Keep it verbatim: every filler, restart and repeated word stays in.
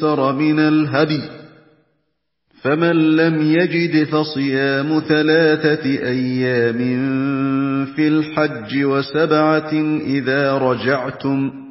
تَيَسَّرَ مِنَ الْهَدْيِ ۖ فَمَن لَّمْ يَجِدْ فَصِيَامُ ثَلَاثَةِ أَيَّامٍ فِي الْحَجِّ وَسَبْعَةٍ إِذَا رَجَعْتُمْ ۗ